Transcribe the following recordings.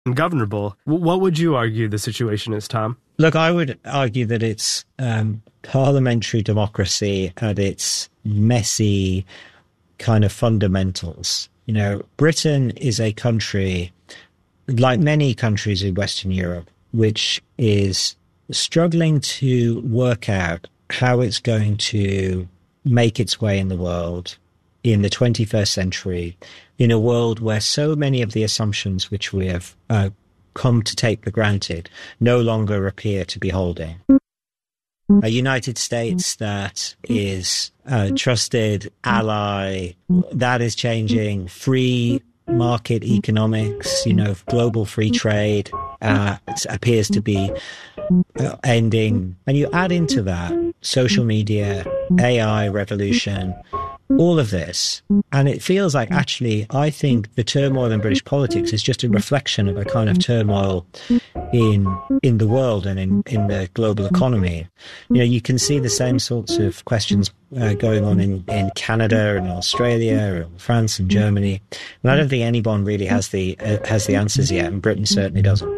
ungovernable. What would you argue the situation is, Tom? Look, I would argue that it's parliamentary democracy at its messy kind of fundamentals. You know, Britain is a country, like many countries in Western Europe, which is struggling to work out how it's going to make its way in the world in the 21st century, in a world where so many of the assumptions which we have come to take for granted no longer appear to be holding. A United States that is a trusted ally, that is changing. Free market economics, you know, global free trade appears to be ending. And you add into that social media, AI revolution, all of this. And it feels like, actually, I think the turmoil in British politics is just a reflection of a kind of turmoil in the world and in the global economy. You know, you can see the same sorts of questions going on in Canada and Australia and France and Germany. And I don't think anyone really has the answers yet, and Britain certainly doesn't.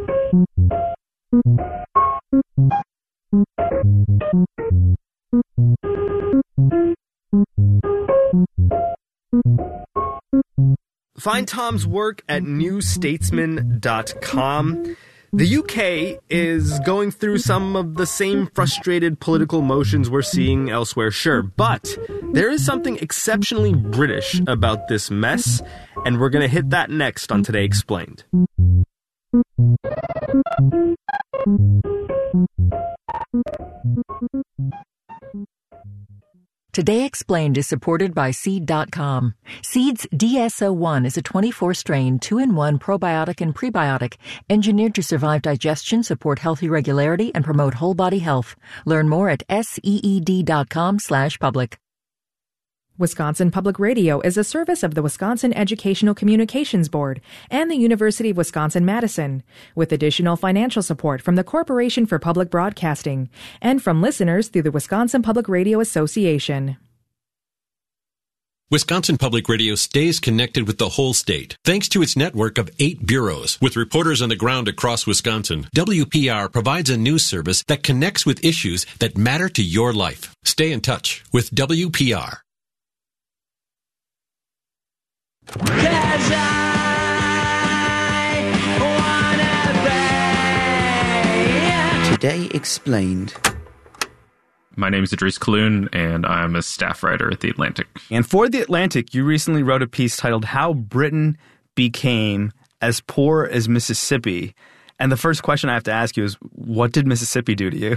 Find Tom's work at newstatesman.com. The UK is going through some of the same frustrated political motions we're seeing elsewhere, sure, but there is something exceptionally British about this mess, and we're going to hit that next on Today Explained. Today Explained is supported by Seed.com. Seed's DSO1 is a 24-strain, 2-in-1 probiotic and prebiotic engineered to survive digestion, support healthy regularity, and promote whole body health. Learn more at seed.com/public. Wisconsin Public Radio is a service of the Wisconsin Educational Communications Board and the University of Wisconsin-Madison, with additional financial support from the Corporation for Public Broadcasting and from listeners through the Wisconsin Public Radio Association. Wisconsin Public Radio stays connected with the whole state thanks to its network of 8 bureaus. With reporters on the ground across Wisconsin, WPR provides a news service that connects with issues that matter to your life. Stay in touch with WPR. Today Explained. My name is Idris Kaloun, and I'm a staff writer at The Atlantic. And for The Atlantic, you recently wrote a piece titled How Britain Became as Poor as Mississippi. And the first question I have to ask you is, what did Mississippi do to you?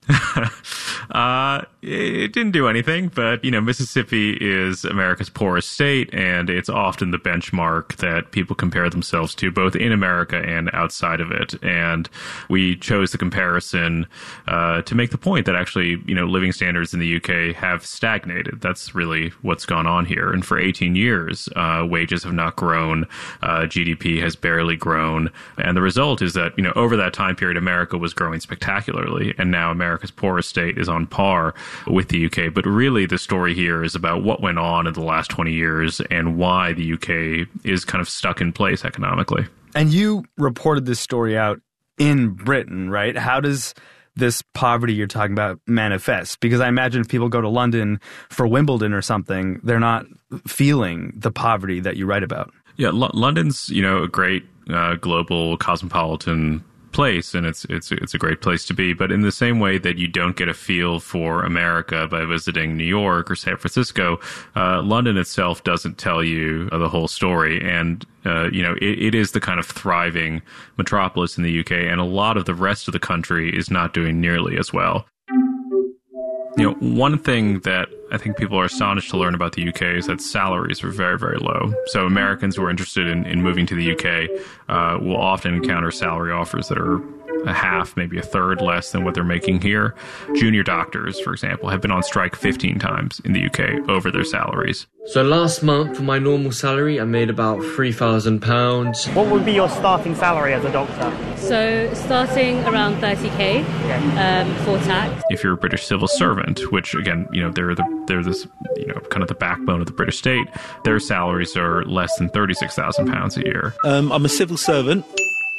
It didn't do anything, but, you know, Mississippi is America's poorest state, and it's often the benchmark that people compare themselves to, both in America and outside of it. And we chose the comparison to make the point that actually, you know, living standards in the UK have stagnated. That's really what's gone on here. And for 18 years, wages have not grown, GDP has barely grown, and the result is that, you know, over that time period, America was growing spectacularly, and now America's poorest state is on par with the UK. But really, the story here is about what went on in the last 20 years and why the UK is kind of stuck in place economically. And you reported this story out in Britain, right? How does this poverty you're talking about manifest? Because I imagine if people go to London for Wimbledon or something, they're not feeling the poverty that you write about. Yeah, London's, you know, a great global cosmopolitan place, and it's a great place to be. But in the same way that you don't get a feel for America by visiting New York or San Francisco, London itself doesn't tell you the whole story. And you know, it is the kind of thriving metropolis in the UK, and a lot of the rest of the country is not doing nearly as well. You know, one thing that I think people are astonished to learn about the UK is that salaries are very, very low. So Americans who are interested in moving to the UK will often encounter salary offers that are a half, maybe a third less than what they're making here. Junior doctors, for example, have been on strike 15 times in the UK over their salaries. So last month, for my normal salary, I made about £3,000. What would be your starting salary as a doctor? So starting around 30k before tax. If you're a British civil servant, which again, you know, they're this, you know, kind of the backbone of the British state, their salaries are less than £36,000 a year. I'm a civil servant.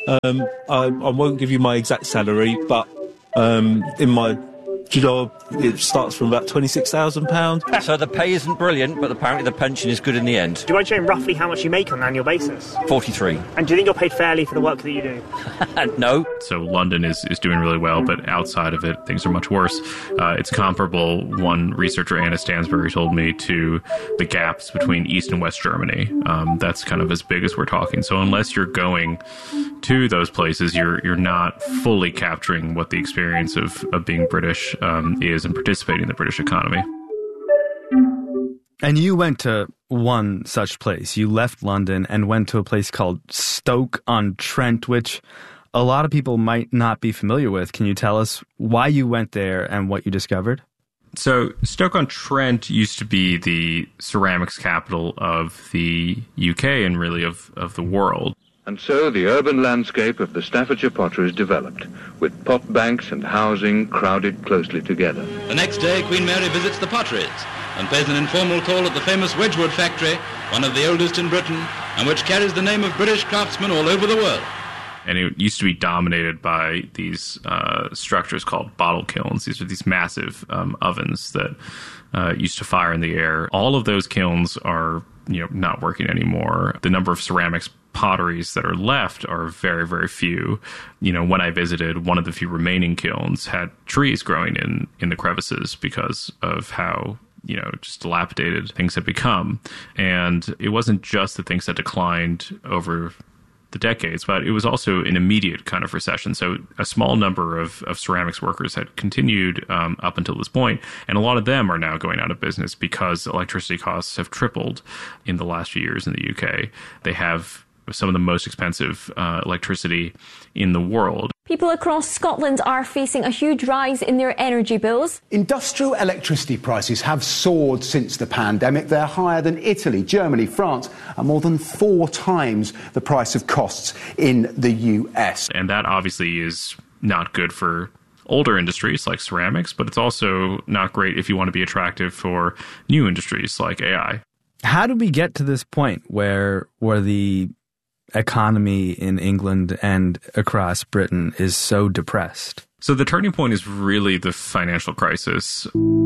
I won't give you my exact salary, but in my job, it starts from about £26,000. So the pay isn't brilliant, but apparently the pension is good in the end. Do you mind sharing roughly how much you make on an annual basis? 43. And do you think you're paid fairly for the work that you do? No. So London is doing really well, but outside of it, things are much worse. It's comparable, one researcher, Anna Stansbury, told me, to the gaps between East and West Germany. That's kind of as big as we're talking. So unless you're going to those places, you're not fully capturing what the experience of being British is and participating in the British economy. And you went to one such place. You left London and went to a place called Stoke-on-Trent, which a lot of people might not be familiar with. Can you tell us why you went there and what you discovered? So Stoke-on-Trent used to be the ceramics capital of the UK and really of the world. And so the urban landscape of the Staffordshire potteries developed, with pot banks and housing crowded closely together. The next day, Queen Mary visits the potteries and pays an informal call at the famous Wedgwood factory, one of the oldest in Britain, and which carries the name of British craftsmen all over the world. And it used to be dominated by these structures called bottle kilns. These are these massive ovens that used to fire in the air. All of those kilns are not working anymore. The number of ceramics potteries that are left are very, very few. When I visited, one of the few remaining kilns had trees growing in the crevices because of how just dilapidated things had become. And it wasn't just that things had declined over the decades, but it was also an immediate kind of recession. So a small number of ceramics workers had continued up until this point, and a lot of them are now going out of business because electricity costs have tripled in the last few years in the UK. They have some of the most expensive electricity in the world. People across Scotland are facing a huge rise in their energy bills. Industrial electricity prices have soared since the pandemic. They're higher than Italy, Germany, France, and more than 4 times the price of costs in the US. And that obviously is not good for older industries like ceramics, but it's also not great if you want to be attractive for new industries like AI. How did we get to this point where the economy in England and across Britain is so depressed? So the turning point is really the financial crisis.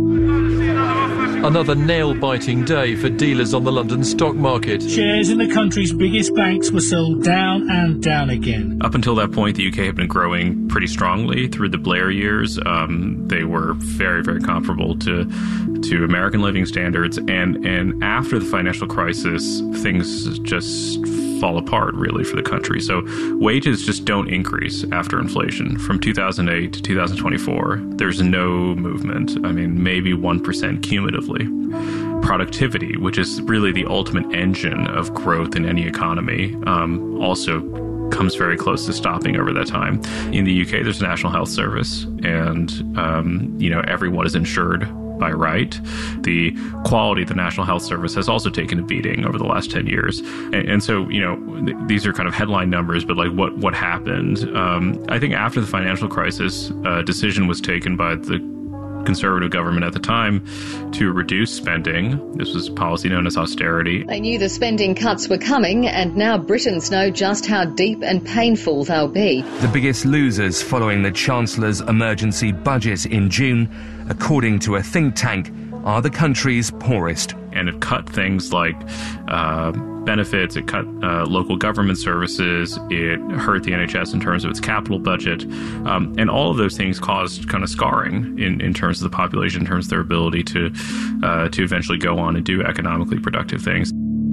Another nail-biting day for dealers on the London stock market. Shares in the country's biggest banks were sold down and down again. Up until that point, the UK had been growing pretty strongly through the Blair years. They were very, very comparable to American living standards. And after the financial crisis, things just fall apart, really, for the country. So wages just don't increase after inflation. From 2008 to 2024, there's no movement. I mean, maybe 1% cumulatively. Productivity, which is really the ultimate engine of growth in any economy, also comes very close to stopping over that time. In the UK, there's a National Health Service, and everyone is insured by right. The quality of the National Health Service has also taken a beating over the last 10 years. And so, these are kind of headline numbers, but like what happened? I think after the financial crisis, a decision was taken by the Conservative government at the time to reduce spending. This was a policy known as austerity. They knew the spending cuts were coming, and now Britons know just how deep and painful they'll be. The biggest losers following the Chancellor's emergency budget in June, according to a think tank, are the country's poorest. And it cut things like benefits, it cut local government services, it hurt the NHS in terms of its capital budget, and all of those things caused kind of scarring in terms of the population, in terms of their ability to eventually go on and do economically productive things.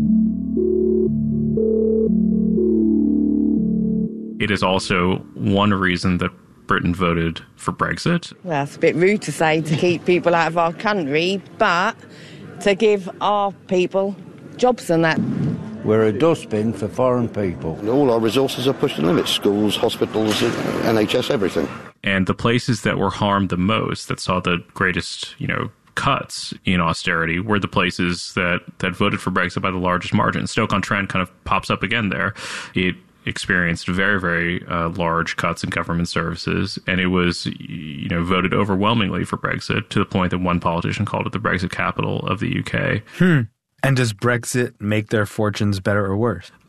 It is also one reason that Britain voted for Brexit. Well, it's a bit rude to say to keep people out of our country, but to give our people jobs and that. We're a dustbin for foreign people. And all our resources are pushed to the limit. Schools, hospitals, NHS, everything. And the places that were harmed the most, that saw the greatest, cuts in austerity, were the places that voted for Brexit by the largest margin. Stoke-on-Trent kind of pops up again there. It experienced very, very large cuts in government services, and it was, voted overwhelmingly for Brexit, to the point that one politician called it the Brexit capital of the UK. And does Brexit make their fortunes better or worse?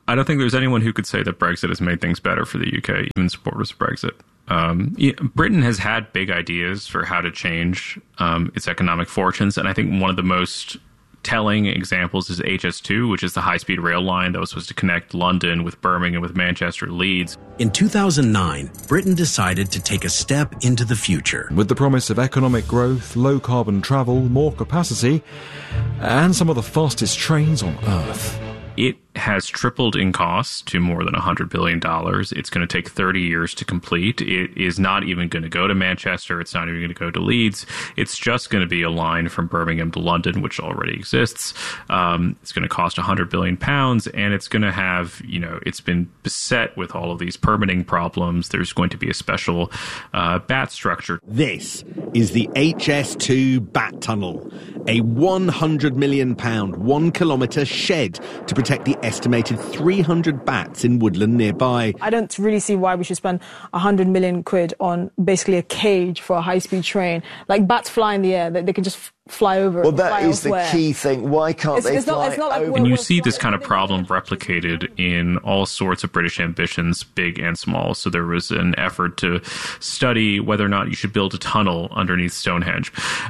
I don't think there's anyone who could say that Brexit has made things better for the UK, even supporters of Brexit. Britain has had big ideas for how to change its economic fortunes, and I think one of the most telling examples is HS2, which is the high-speed rail line that was supposed to connect London with Birmingham, with Manchester, Leeds. In 2009, Britain decided to take a step into the future. With the promise of economic growth, low-carbon travel, more capacity, and some of the fastest trains on Earth. It has tripled in cost to more than $100 billion. It's going to take 30 years to complete. It is not even going to go to Manchester. It's not even going to go to Leeds. It's just going to be a line from Birmingham to London, which already exists. It's going to cost £100 billion, and it's going to have, it's been beset with all of these permitting problems. There's going to be a special BAT structure. This is the HS2 BAT Tunnel, a £100 million, 1 kilometre shed to protect the estimated 300 bats in woodland nearby. I don't really see why we should spend 100 million quid on basically a cage for a high-speed train. Like, bats fly in the air, they can just fly over. Well, that is the key thing. Why can't they fly over? And you see this kind of problem replicated in all sorts of British ambitions, big and small. So there was an effort to study whether or not you should build a tunnel underneath Stonehenge.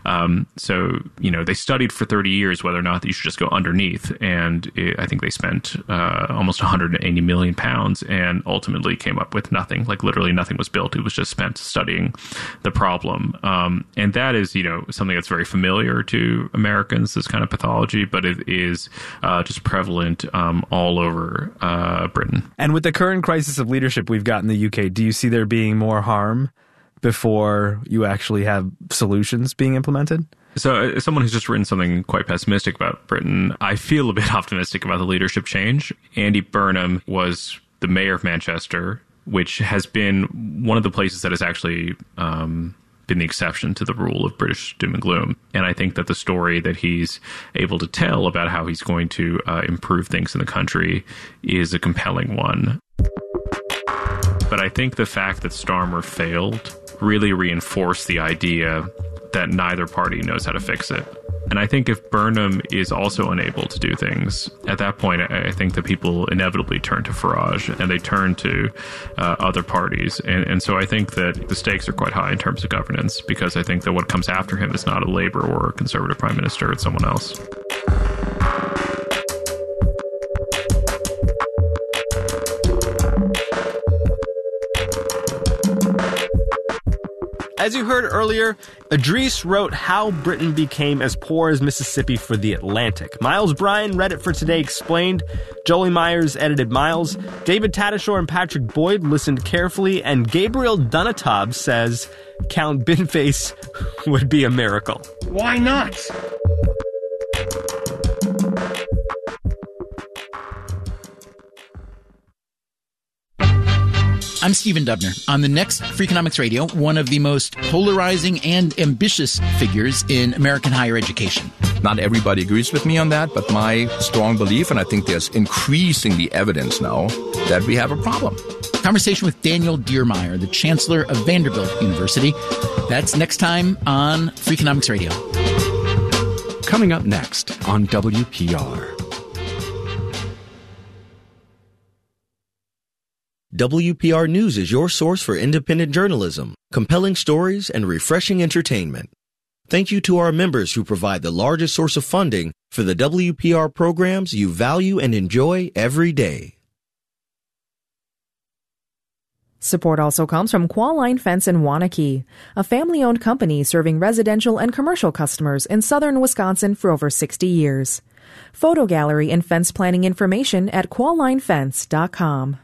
They studied for 30 years whether or not you should just go underneath. And I think they spent almost £180 million and ultimately came up with nothing. Like, literally nothing was built. It was just spent studying the problem. And that is, something that's very familiar to Americans, this kind of pathology, but it is just prevalent all over Britain. And with the current crisis of leadership we've got in the UK, do you see there being more harm before you actually have solutions being implemented? So as someone who's just written something quite pessimistic about Britain, I feel a bit optimistic about the leadership change. Andy Burnham was the mayor of Manchester, which has been one of the places that has actually been the exception to the rule of British doom and gloom. And I think that the story that he's able to tell about how he's going to improve things in the country is a compelling one. But I think the fact that Starmer failed really reinforced the idea that neither party knows how to fix it. And I think if Burnham is also unable to do things, at that point, I think that people inevitably turn to Farage and they turn to other parties. And so I think that the stakes are quite high in terms of governance, because I think that what comes after him is not a Labour or a Conservative Prime Minister, it's someone else. As you heard earlier, Idris wrote How Britain Became as Poor as Mississippi for The Atlantic. Miles Bryan read it for Today Explained. Jolie Myers edited Miles. David Tatasciore and Patrick Boyd listened carefully. And Gabriel Dunatab says Count Binface would be a miracle. Why not? I'm Stephen Dubner. On the next Freakonomics Radio, one of the most polarizing and ambitious figures in American higher education. Not everybody agrees with me on that, but my strong belief, and I think there's increasingly evidence now, that we have a problem. Conversation with Daniel Diermeier, the Chancellor of Vanderbilt University. That's next time on Freakonomics Radio. Coming up next on WPR. WPR News is your source for independent journalism, compelling stories, and refreshing entertainment. Thank you to our members who provide the largest source of funding for the WPR programs you value and enjoy every day. Support also comes from Qualline Fence in Waunakee, a family-owned company serving residential and commercial customers in southern Wisconsin for over 60 years. Photo gallery and fence planning information at quallinefence.com.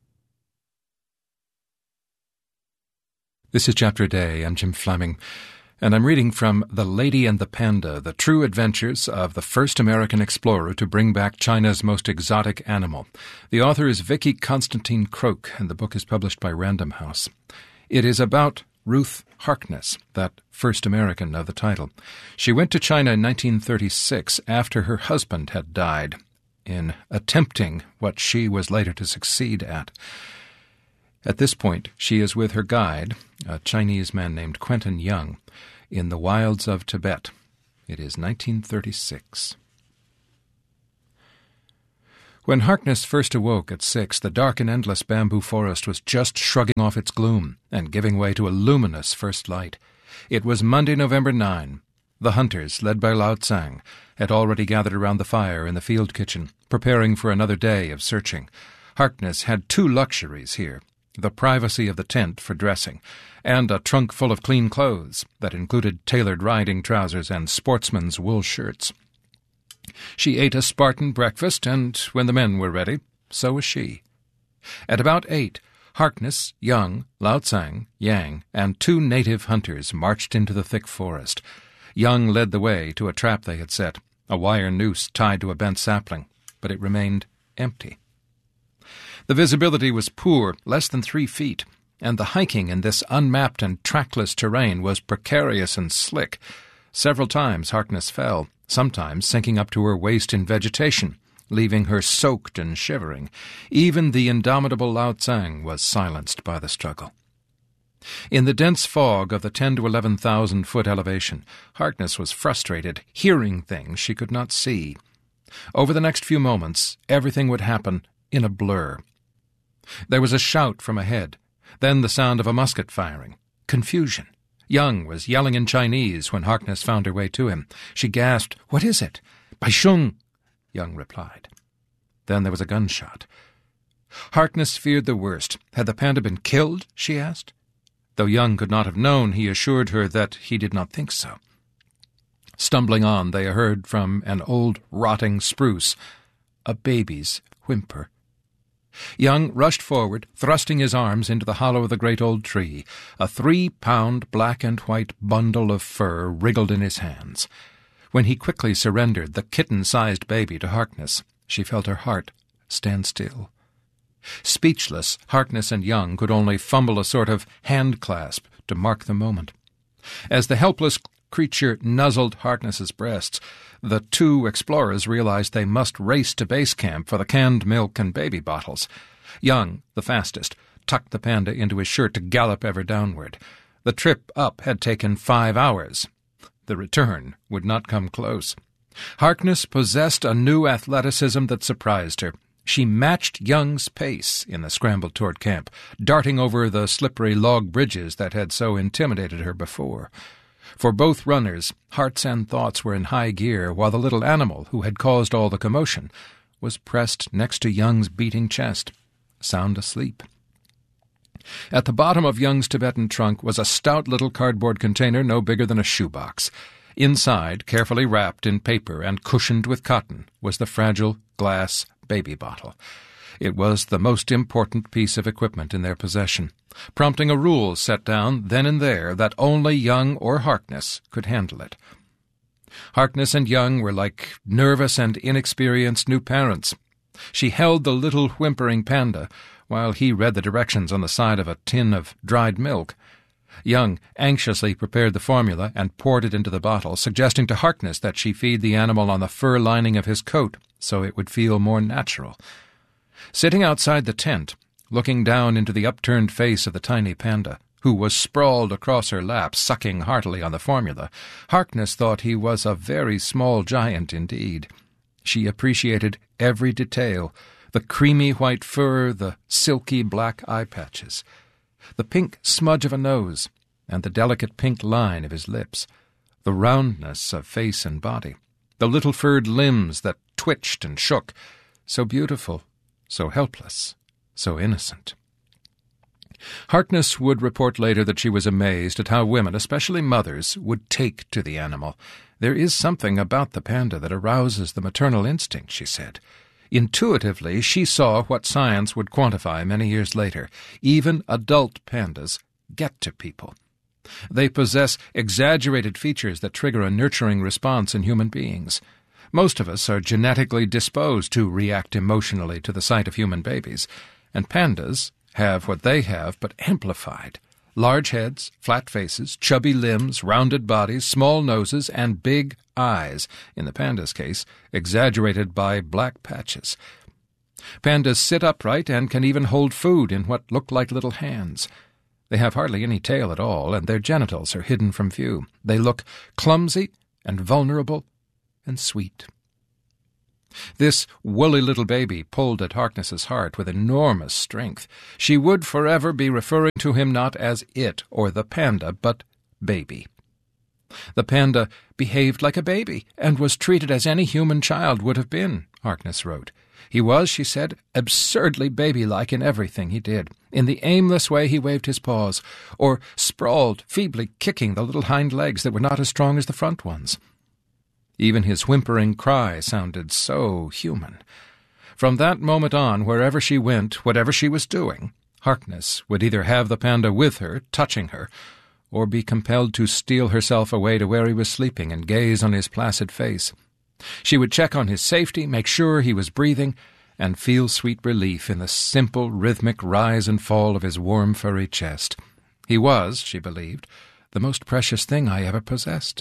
This is Chapter a Day. I'm Jim Fleming, and I'm reading from The Lady and the Panda, The True Adventures of the First American Explorer to Bring Back China's Most Exotic Animal. The author is Vicky Constantine Croak, and the book is published by Random House. It is about Ruth Harkness, that first American of the title. She went to China in 1936 after her husband had died, in attempting what she was later to succeed at. At this point, she is with her guide, a Chinese man named Quentin Young, in the wilds of Tibet. It is 1936. When Harkness first awoke at 6, the dark and endless bamboo forest was just shrugging off its gloom and giving way to a luminous first light. It was Monday, November 9. The hunters, led by Lao Tsang, had already gathered around the fire in the field kitchen, preparing for another day of searching. Harkness had 2 luxuries here: the privacy of the tent for dressing, and a trunk full of clean clothes that included tailored riding trousers and sportsmen's wool shirts. She ate a Spartan breakfast, and when the men were ready, so was she. At about 8, Harkness, Young, Lao Tsang, Yang, and 2 native hunters marched into the thick forest. Young led the way to a trap they had set, a wire noose tied to a bent sapling, but it remained empty. The visibility was poor, less than 3 feet, and the hiking in this unmapped and trackless terrain was precarious and slick. Several times Harkness fell, sometimes sinking up to her waist in vegetation, leaving her soaked and shivering. Even the indomitable Lao Tsang was silenced by the struggle. In the dense fog of the 10 to 11,000-foot elevation, Harkness was frustrated, hearing things she could not see. Over the next few moments, everything would happen in a blur. There was a shout from ahead, then the sound of a musket firing. Confusion. Young was yelling in Chinese when Harkness found her way to him. She gasped, "What is it?" "Baisheng," Young replied. Then there was a gunshot. Harkness feared the worst. Had the panda been killed, she asked. Though Young could not have known, he assured her that he did not think so. Stumbling on, they heard from an old, rotting spruce a baby's whimper. Young rushed forward, thrusting his arms into the hollow of the great old tree. A 3-pound black and white bundle of fur wriggled in his hands. When he quickly surrendered the kitten-sized baby to Harkness, she felt her heart stand still. Speechless, Harkness and Young could only fumble a sort of hand-clasp to mark the moment. As the helpless creature nuzzled Harkness's breasts, the 2 explorers realized they must race to base camp for the canned milk and baby bottles. Young, the fastest, tucked the panda into his shirt to gallop ever downward. The trip up had taken 5 hours. The return would not come close. Harkness possessed a new athleticism that surprised her. She matched Young's pace in the scramble toward camp, darting over the slippery log bridges that had so intimidated her before. For both runners, hearts and thoughts were in high gear, while the little animal who had caused all the commotion was pressed next to Young's beating chest, sound asleep. At the bottom of Young's Tibetan trunk was a stout little cardboard container no bigger than a shoebox. Inside, carefully wrapped in paper and cushioned with cotton, was the fragile glass baby bottle. It was the most important piece of equipment in their possession, prompting a rule set down then and there that only Young or Harkness could handle it. Harkness and Young were like nervous and inexperienced new parents. She held the little whimpering panda while he read the directions on the side of a tin of dried milk. Young anxiously prepared the formula and poured it into the bottle, suggesting to Harkness that she feed the animal on the fur lining of his coat so it would feel more natural. Sitting outside the tent, looking down into the upturned face of the tiny panda, who was sprawled across her lap, sucking heartily on the formula, Harkness thought he was a very small giant indeed. She appreciated every detail, the creamy white fur, the silky black eye patches, the pink smudge of a nose, and the delicate pink line of his lips, the roundness of face and body, the little furred limbs that twitched and shook, so beautiful, so helpless, so innocent. Harkness would report later that she was amazed at how women, especially mothers, would take to the animal. There is something about the panda that arouses the maternal instinct, she said. Intuitively, she saw what science would quantify many years later. Even adult pandas get to people. They possess exaggerated features that trigger a nurturing response in human beings. Most of us are genetically disposed to react emotionally to the sight of human babies, and pandas have what they have but amplified. Large heads, flat faces, chubby limbs, rounded bodies, small noses, and big eyes, in the panda's case, exaggerated by black patches. Pandas sit upright and can even hold food in what look like little hands. They have hardly any tail at all, and their genitals are hidden from view. They look clumsy and vulnerable and sweet. This woolly little baby pulled at Harkness's heart with enormous strength. She would forever be referring to him not as it or the panda, but baby. The panda behaved like a baby and was treated as any human child would have been, Harkness wrote. He was, she said, absurdly baby-like in everything he did, in the aimless way he waved his paws, or sprawled, feebly kicking the little hind legs that were not as strong as the front ones. Even his whimpering cry sounded so human. From that moment on, wherever she went, whatever she was doing, Harkness would either have the panda with her, touching her, or be compelled to steal herself away to where he was sleeping and gaze on his placid face. She would check on his safety, make sure he was breathing, and feel sweet relief in the simple, rhythmic rise and fall of his warm, furry chest. He was, she believed, the most precious thing I ever possessed.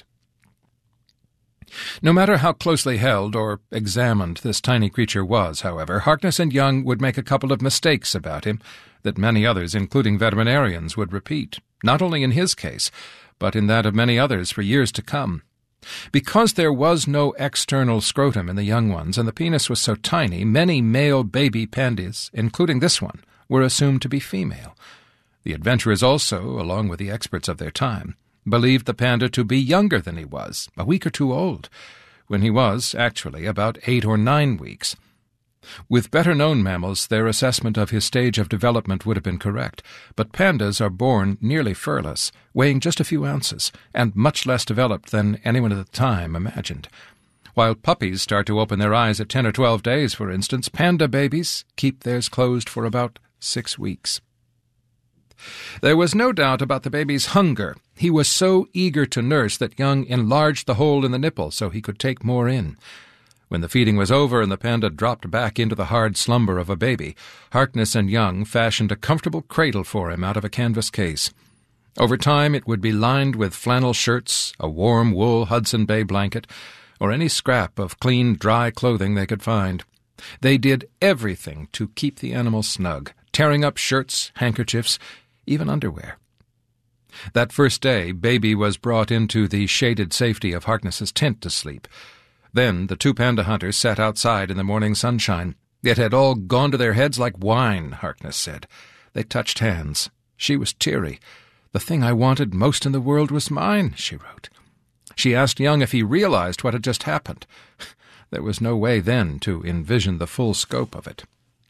No matter how closely held or examined this tiny creature was, however, Harkness and Young would make a couple of mistakes about him that many others, including veterinarians, would repeat, not only in his case, but in that of many others for years to come. Because there was no external scrotum in the young ones, and the penis was so tiny, many male baby pandas, including this one, were assumed to be female. The adventurers also, along with the experts of their time, believed the panda to be younger than he was, a week or two old, when he was, actually, about 8 or 9 weeks. With better-known mammals, their assessment of his stage of development would have been correct, but pandas are born nearly furless, weighing just a few ounces, and much less developed than anyone at the time imagined. While puppies start to open their eyes at 10 or 12 days, for instance, panda babies keep theirs closed for about 6 weeks. There was no doubt about the baby's hunger. He was so eager to nurse that Young enlarged the hole in the nipple so he could take more in. When the feeding was over and the panda dropped back into the hard slumber of a baby, Harkness and Young fashioned a comfortable cradle for him out of a canvas case. Over time it would be lined with flannel shirts, a warm wool Hudson Bay blanket, or any scrap of clean, dry clothing they could find. They did everything to keep the animal snug, tearing up shirts, handkerchiefs, even underwear. That first day, Baby was brought into the shaded safety of Harkness's tent to sleep. Then the 2 panda hunters sat outside in the morning sunshine. It had all gone to their heads like wine, Harkness said. They touched hands. She was teary. The thing I wanted most in the world was mine, she wrote. She asked Young if he realized what had just happened. There was no way then to envision the full scope of it.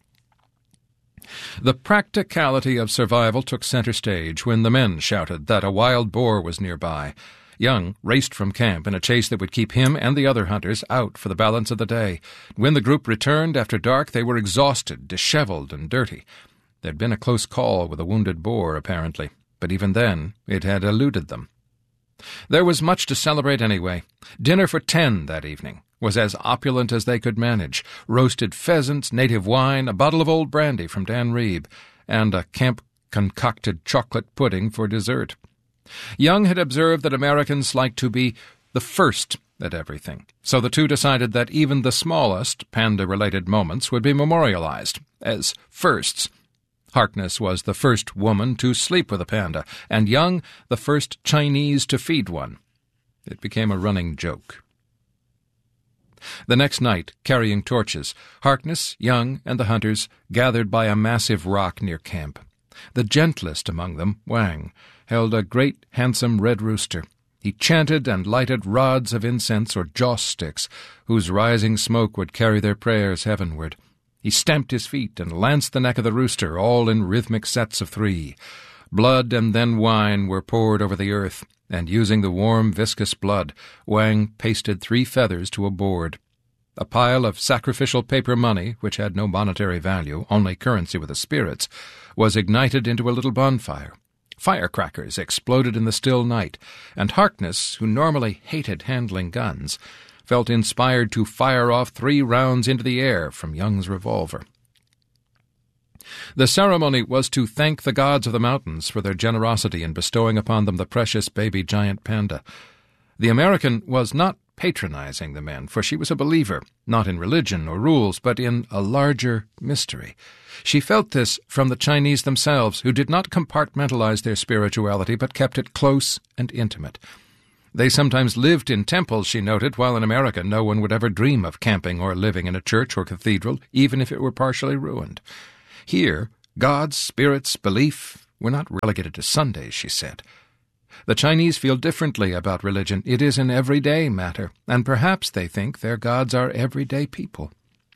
The practicality of survival took center stage when the men shouted that a wild boar was nearby. Young raced from camp in a chase that would keep him and the other hunters out for the balance of the day. When the group returned after dark, they were exhausted, disheveled, and dirty. There'd been a close call with a wounded boar, apparently, but even then it had eluded them. There was much to celebrate anyway. Dinner for 10 that evening was as opulent as they could manage. Roasted pheasants, native wine, a bottle of old brandy from Dan Reeb, and a camp-concocted chocolate pudding for dessert. Young had observed that Americans like to be the first at everything, so the two decided that even the smallest panda-related moments would be memorialized as firsts. Harkness was the first woman to sleep with a panda, and Young the first Chinese to feed one. It became a running joke. The next night, carrying torches, Harkness, Young, and the hunters gathered by a massive rock near camp. The gentlest among them, Wang, held a great, handsome red rooster. He chanted and lighted rods of incense or joss sticks, whose rising smoke would carry their prayers heavenward. He stamped his feet and lanced the neck of the rooster, all in rhythmic sets of 3. Blood and then wine were poured over the earth, and using the warm, viscous blood, Wang pasted 3 feathers to a board. A pile of sacrificial paper money, which had no monetary value, only currency with the spirits, was ignited into a little bonfire. Firecrackers exploded in the still night, and Harkness, who normally hated handling guns, felt inspired to fire off 3 rounds into the air from Young's revolver. The ceremony was to thank the gods of the mountains for their generosity in bestowing upon them the precious baby giant panda. The American was not patronizing the men, for she was a believer, not in religion or rules, but in a larger mystery. She felt this from the Chinese themselves, who did not compartmentalize their spirituality, but kept it close and intimate. They sometimes lived in temples, she noted, while in America no one would ever dream of camping or living in a church or cathedral, even if it were partially ruined. Here, gods, spirits, belief were not relegated to Sundays, she said. The Chinese feel differently about religion. It is an everyday matter, and perhaps they think their gods are everyday people.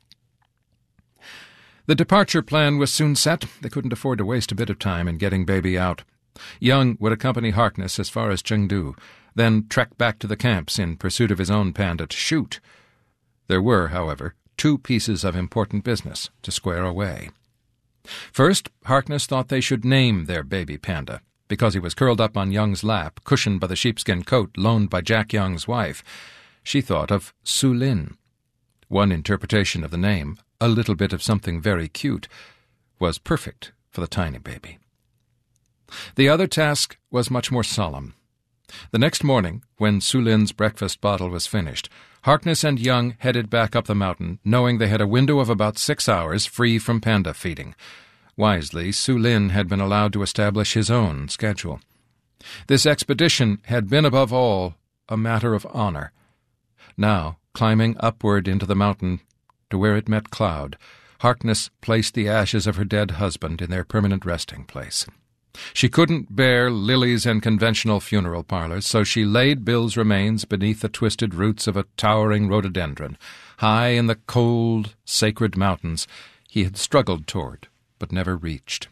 The departure plan was soon set. They couldn't afford to waste a bit of time in getting baby out. Young would accompany Harkness as far as Chengdu, then trek back to the camps in pursuit of his own panda to shoot. There were, however, 2 pieces of important business to square away. First, Harkness thought they should name their baby panda. Because he was curled up on Young's lap, cushioned by the sheepskin coat loaned by Jack Young's wife, she thought of Su Lin. One interpretation of the name, a little bit of something very cute, was perfect for the tiny baby. The other task was much more solemn. The next morning, when Su Lin's breakfast bottle was finished, Harkness and Young headed back up the mountain, knowing they had a window of about 6 hours free from panda feeding. Wisely, Su Lin had been allowed to establish his own schedule. This expedition had been, above all, a matter of honor. Now, climbing upward into the mountain to where it met cloud, Harkness placed the ashes of her dead husband in their permanent resting place. She couldn't bear lilies and conventional funeral parlors, so she laid Bill's remains beneath the twisted roots of a towering rhododendron, high in the cold, sacred mountains he had struggled toward, but never reached.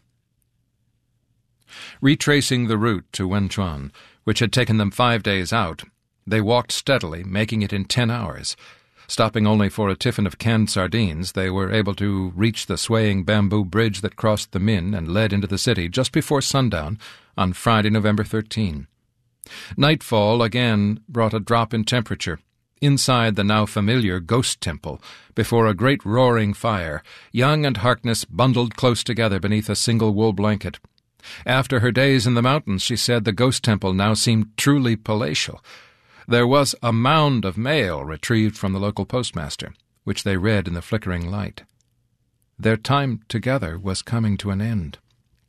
Retracing the route to Wenchuan, which had taken them 5 days out, they walked steadily, making it in 10 hours. Stopping only for a tiffin of canned sardines, they were able to reach the swaying bamboo bridge that crossed the Min and led into the city just before sundown on Friday, November 13. Nightfall again brought a drop in temperature. Inside the now familiar ghost temple, before a great roaring fire, Young and Harkness bundled close together beneath a single wool blanket. After her days in the mountains, she said the ghost temple now seemed truly palatial. There was a mound of mail retrieved from the local postmaster, which they read in the flickering light. Their time together was coming to an end.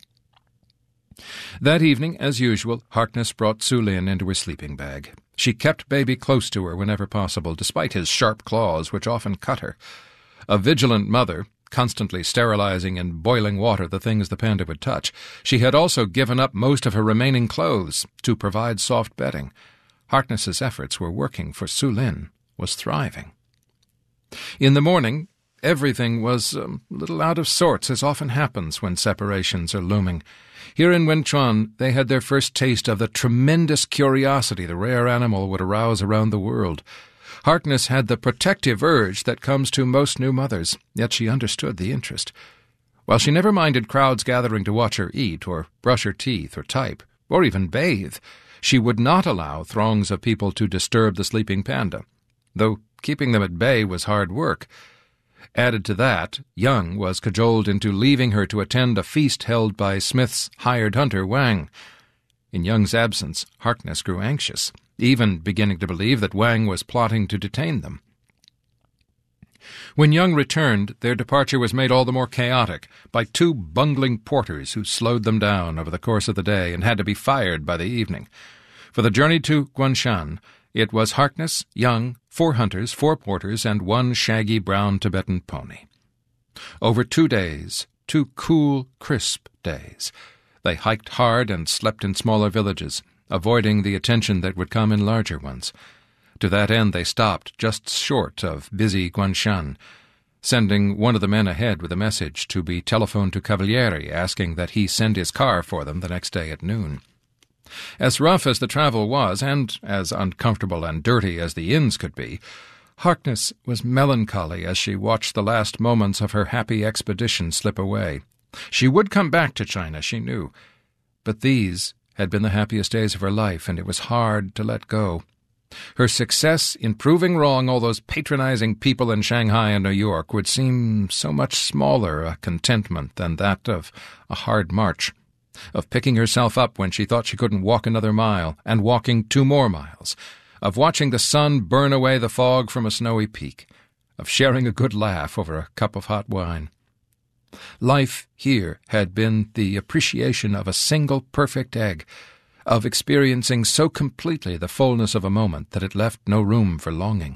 That evening, as usual, Harkness brought Su Lin into her sleeping bag. She kept baby close to her whenever possible, despite his sharp claws, which often cut her. A vigilant mother, constantly sterilizing in boiling water the things the panda would touch, she had also given up most of her remaining clothes to provide soft bedding. Harkness's efforts were working, for Su Lin was thriving. In the morning, everything was a little out of sorts, as often happens when separations are looming. Here in Wenchuan, they had their first taste of the tremendous curiosity the rare animal would arouse around the world. Harkness had the protective urge that comes to most new mothers, yet she understood the interest. While she never minded crowds gathering to watch her eat, or brush her teeth, or type, or even bathe, she would not allow throngs of people to disturb the sleeping panda, though keeping them at bay was hard work. Added to that, Young was cajoled into leaving her to attend a feast held by Smith's hired hunter, Wang. In Young's absence, Harkness grew anxious, even beginning to believe that Wang was plotting to detain them. When Young returned, their departure was made all the more chaotic by 2 bungling porters who slowed them down over the course of the day and had to be fired by the evening. For the journey to Guanshan, it was Harkness, Young, 4 hunters, 4 porters, and 1 shaggy brown Tibetan pony. Over 2 days, 2 cool, crisp days, they hiked hard and slept in smaller villages, avoiding the attention that would come in larger ones. To that end, they stopped just short of busy Guanshan, sending one of the men ahead with a message to be telephoned to Cavalieri, asking that he send his car for them the next day at noon. As rough as the travel was, and as uncomfortable and dirty as the inns could be, Harkness was melancholy as she watched the last moments of her happy expedition slip away. She would come back to China, she knew, but these had been the happiest days of her life, and it was hard to let go. Her success in proving wrong all those patronizing people in Shanghai and New York would seem so much smaller a contentment than that of a hard march, of picking herself up when she thought she couldn't walk another mile, and walking 2 more miles, of watching the sun burn away the fog from a snowy peak, of sharing a good laugh over a cup of hot wine. Life here had been the appreciation of a single perfect egg, of experiencing so completely the fullness of a moment that it left no room for longing.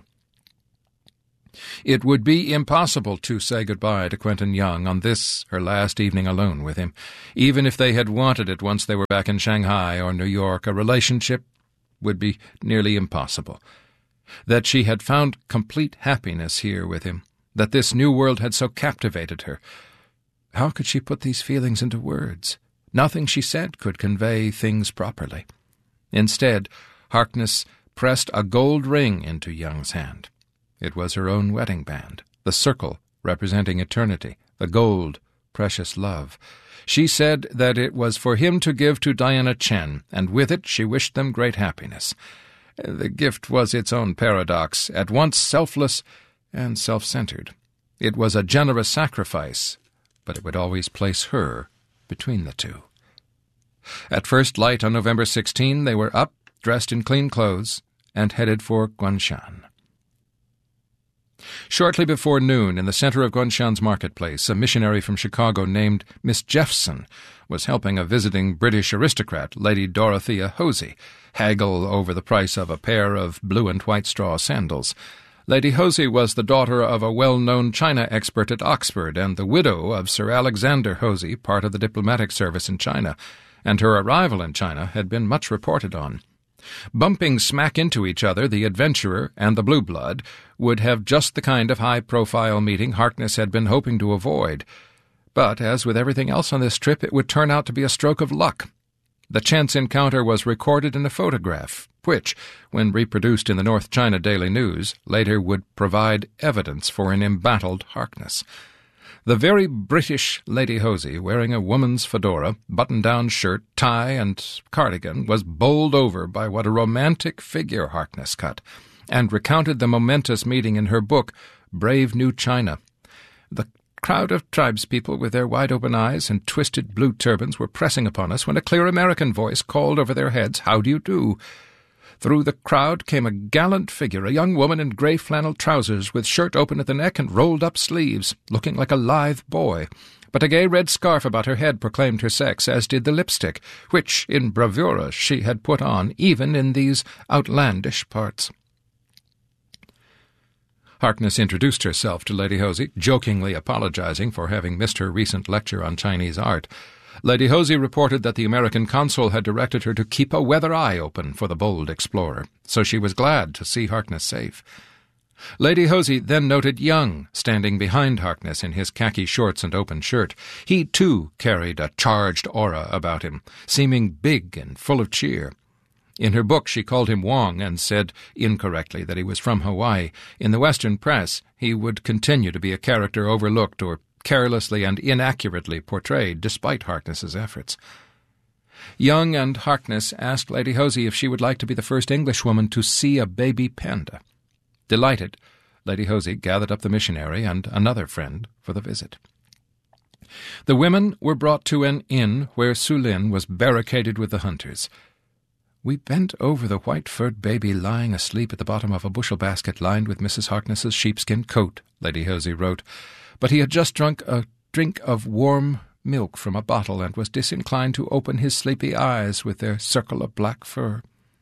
It would be impossible to say goodbye to Quentin Young on this, her last evening alone with him. Even if they had wanted it once they were back in Shanghai or New York, a relationship would be nearly impossible. That she had found complete happiness here with him, that this new world had so captivated her. How could she put these feelings into words? Nothing she said could convey things properly. Instead, Harkness pressed a gold ring into Young's hand. It was her own wedding band, the circle representing eternity, the gold, precious love. She said that it was for him to give to Diana Chen, and with it she wished them great happiness. The gift was its own paradox, at once selfless and self-centered. It was a generous sacrifice, but it would always place her between the two. At first light on November 16, they were up, dressed in clean clothes, and headed for Guanshan. Shortly before noon, in the center of Guanshan's marketplace, a missionary from Chicago named Miss Jeffson was helping a visiting British aristocrat, Lady Dorothea Hosey, haggle over the price of a pair of blue and white straw sandals. Lady Hosey was the daughter of a well-known China expert at Oxford and the widow of Sir Alexander Hosey, part of the diplomatic service in China, and her arrival in China had been much reported on. Bumping smack into each other, the adventurer and the blue blood would have just the kind of high-profile meeting Harkness had been hoping to avoid. But, as with everything else on this trip, it would turn out to be a stroke of luck. The chance encounter was recorded in a photograph, which, when reproduced in the North China Daily News, later would provide evidence for an embattled Harkness. The very British Lady Hosey, wearing a woman's fedora, button-down shirt, tie, and cardigan, was bowled over by what a romantic figure Harkness cut, and recounted the momentous meeting in her book, Brave New China. The crowd of tribespeople with their wide-open eyes and twisted blue turbans were pressing upon us when a clear American voice called over their heads, "How do you do?" Through the crowd came a gallant figure, a young woman in grey flannel trousers with shirt open at the neck and rolled-up sleeves, looking like a lithe boy. But a gay red scarf about her head proclaimed her sex, as did the lipstick, which, in bravura, she had put on, even in these outlandish parts. Harkness introduced herself to Lady Hosey, jokingly apologizing for having missed her recent lecture on Chinese art. Lady Hosey reported that the American consul had directed her to keep a weather eye open for the bold explorer, so she was glad to see Harkness safe. Lady Hosey then noted Young, standing behind Harkness in his khaki shorts and open shirt. He, too, carried a charged aura about him, seeming big and full of cheer. In her book she called him Wong and said, incorrectly, that he was from Hawaii. In the Western press he would continue to be a character overlooked or carelessly and inaccurately portrayed, despite Harkness's efforts. Young and Harkness asked Lady Hosey if she would like to be the first Englishwoman to see a baby panda. Delighted, Lady Hosey gathered up the missionary and another friend for the visit. The women were brought to an inn where Su Lin was barricaded with the hunters. We bent over the white-furred baby lying asleep at the bottom of a bushel basket lined with Mrs. Harkness's sheepskin coat, Lady Hosey wrote, but he had just drunk a drink of warm milk from a bottle and was disinclined to open his sleepy eyes with their circle of black fur.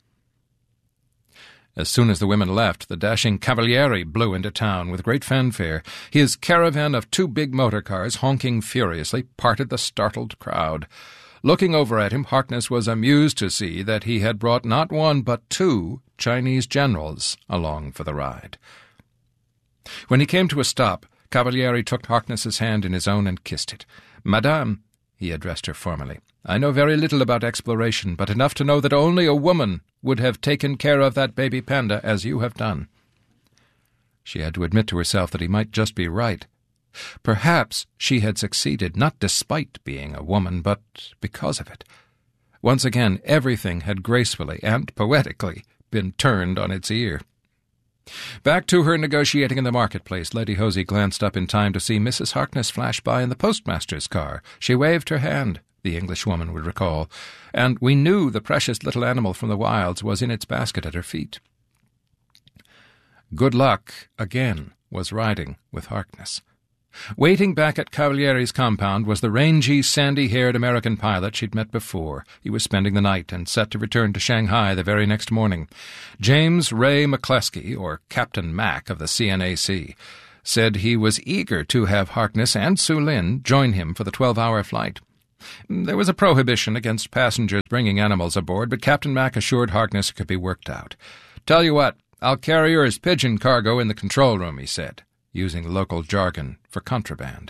As soon as the women left, the dashing Cavalieri blew into town with great fanfare. His caravan of 2 big motor cars, honking furiously, parted the startled crowd. Looking over at him, Harkness was amused to see that he had brought not 1 but 2 Chinese generals along for the ride. When he came to a stop, Cavalieri took Harkness's hand in his own and kissed it. "Madame," he addressed her formally, "I know very little about exploration, but enough to know that only a woman would have taken care of that baby panda as you have done." She had to admit to herself that he might just be right. Perhaps she had succeeded, not despite being a woman, but because of it. Once again, everything had gracefully and poetically been turned on its ear. Back to her negotiating in the marketplace, Lady Hosey glanced up in time to see Mrs. Harkness flash by in the postmaster's car. She waved her hand, the Englishwoman would recall, and we knew the precious little animal from the wilds was in its basket at her feet. Good Luck, again, was riding with Harkness. Waiting back at Cavalieri's compound was the rangy, sandy-haired American pilot she'd met before. He was spending the night and set to return to Shanghai the very next morning. James Ray McCleskey, or Captain Mac of the CNAC, said he was eager to have Harkness and Su Lin join him for the 12-hour flight. There was a prohibition against passengers bringing animals aboard, but Captain Mac assured Harkness it could be worked out. "Tell you what, I'll carry her as pigeon cargo in the control room," he said, using local jargon for contraband.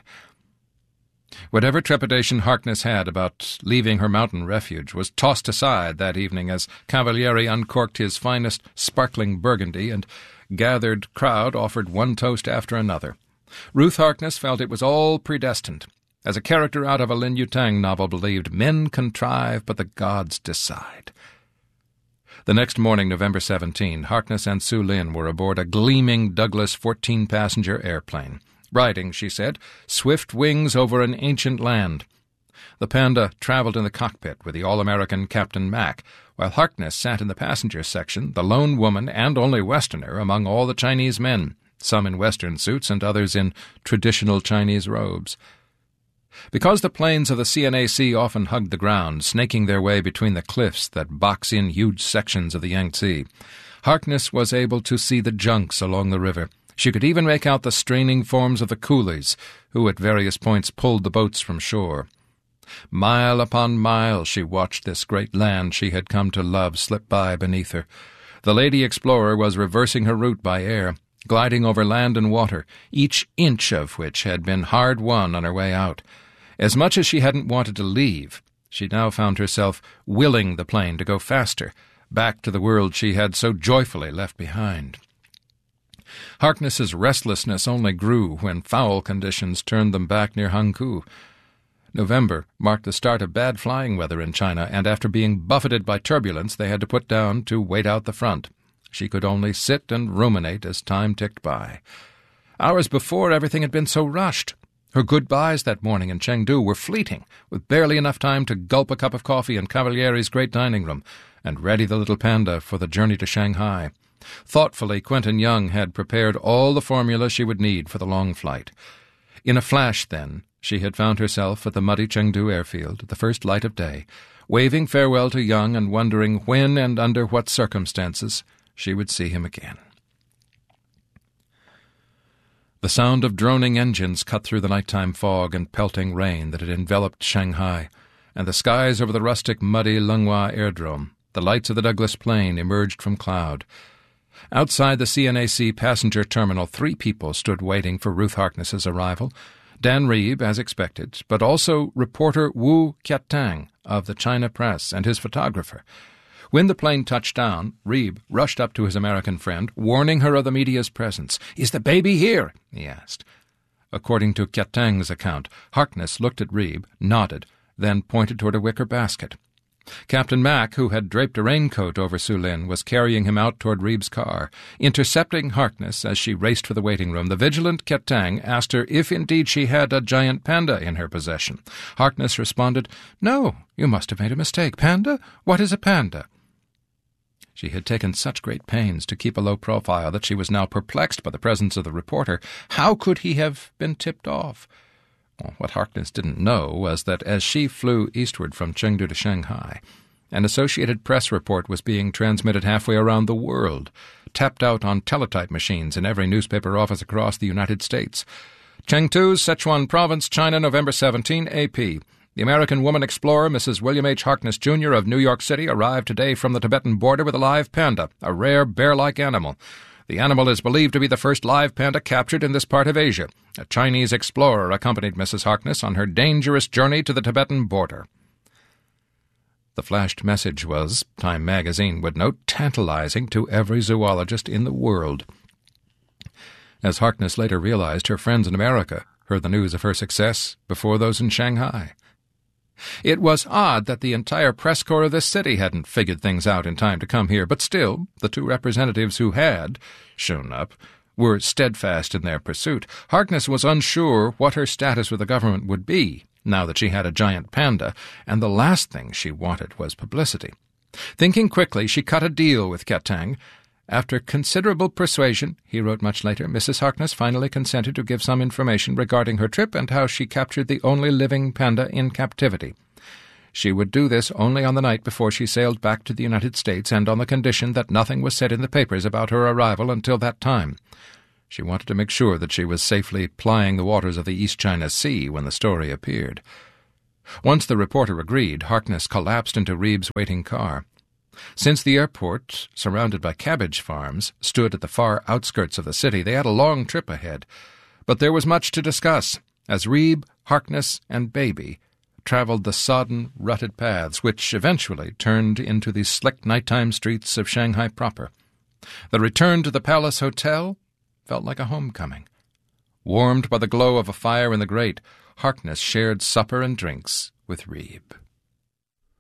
Whatever trepidation Harkness had about leaving her mountain refuge was tossed aside that evening as Cavalieri uncorked his finest sparkling Burgundy and gathered crowd offered one toast after another. Ruth Harkness felt it was all predestined. As a character out of a Lin Yutang novel believed, men contrive, but the gods decide. The next morning, November 17, Harkness and Su Lin were aboard a gleaming Douglas 14-passenger airplane, riding, she said, swift wings over an ancient land. The Panda traveled in the cockpit with the all-American Captain Mac, while Harkness sat in the passenger section, the lone woman and only Westerner among all the Chinese men, some in Western suits and others in traditional Chinese robes. Because the planes of the CNAC often hugged the ground, snaking their way between the cliffs that box in huge sections of the Yangtze, Harkness was able to see the junks along the river. She could even make out the straining forms of the coolies, who at various points pulled the boats from shore. Mile upon mile she watched this great land she had come to love slip by beneath her. The Lady Explorer was reversing her route by air, gliding over land and water, each inch of which had been hard-won on her way out. As much as she hadn't wanted to leave, she now found herself willing the plane to go faster, back to the world she had so joyfully left behind. Harkness's restlessness only grew when foul conditions turned them back near Hankou. November marked the start of bad flying weather in China, and after being buffeted by turbulence they had to put down to wait out the front. She could only sit and ruminate as time ticked by. Hours before, everything had been so rushed. Her goodbyes that morning in Chengdu were fleeting, with barely enough time to gulp a cup of coffee in Cavalieri's great dining room and ready the little Panda for the journey to Shanghai. Thoughtfully, Quentin Young had prepared all the formula she would need for the long flight. In a flash, then, she had found herself at the muddy Chengdu airfield at the first light of day, waving farewell to Young and wondering when and under what circumstances she would see him again. The sound of droning engines cut through the nighttime fog and pelting rain that had enveloped Shanghai, and the skies over the rustic, muddy Lenghua Aerodrome. The lights of the Douglas plane emerged from cloud. Outside the CNAC passenger terminal, 3 people stood waiting for Ruth Harkness's arrival. Dan Reeb, as expected, but also reporter Wu Qiatang of the China Press and his photographer. When the plane touched down, Reeb rushed up to his American friend, warning her of the media's presence. "Is the baby here?" he asked. According to Qiatang's account, Harkness looked at Reeb, nodded, then pointed toward a wicker basket. Captain Mac, who had draped a raincoat over Su Lin, was carrying him out toward Reeb's car. Intercepting Harkness as she raced for the waiting room, the vigilant Qiatang asked her if indeed she had a giant panda in her possession. Harkness responded, "No, you must have made a mistake. Panda? What is a panda?" She had taken such great pains to keep a low profile that she was now perplexed by the presence of the reporter. How could he have been tipped off? Well, what Harkness didn't know was that as she flew eastward from Chengdu to Shanghai, an Associated Press report was being transmitted halfway around the world, tapped out on teletype machines in every newspaper office across the United States. Chengdu, Sichuan Province, China, November 17, AP. The American woman explorer, Mrs. William H. Harkness, Jr. of New York City, arrived today from the Tibetan border with a live panda, a rare bear-like animal. The animal is believed to be the first live panda captured in this part of Asia. A Chinese explorer accompanied Mrs. Harkness on her dangerous journey to the Tibetan border. The flashed message was, Time magazine would note, tantalizing to every zoologist in the world. As Harkness later realized, her friends in America heard the news of her success before those in Shanghai. It was odd that the entire press corps of this city hadn't figured things out in time to come here, but still, the 2 representatives who had shown up were steadfast in their pursuit. Harkness was unsure what her status with the government would be, now that she had a giant panda, and the last thing she wanted was publicity. Thinking quickly, she cut a deal with Qiatang. After considerable persuasion, he wrote much later, Mrs. Harkness finally consented to give some information regarding her trip and how she captured the only living panda in captivity. She would do this only on the night before she sailed back to the United States and on the condition that nothing was said in the papers about her arrival until that time. She wanted to make sure that she was safely plying the waters of the East China Sea when the story appeared. Once the reporter agreed, Harkness collapsed into Reeb's waiting car. Since the airport, surrounded by cabbage farms, stood at the far outskirts of the city, they had a long trip ahead. But there was much to discuss, as Reeb, Harkness, and Baby travelled the sodden, rutted paths, which eventually turned into the slick nighttime streets of Shanghai proper. The return to the Palace Hotel felt like a homecoming. Warmed by the glow of a fire in the grate, Harkness shared supper and drinks with Reeb.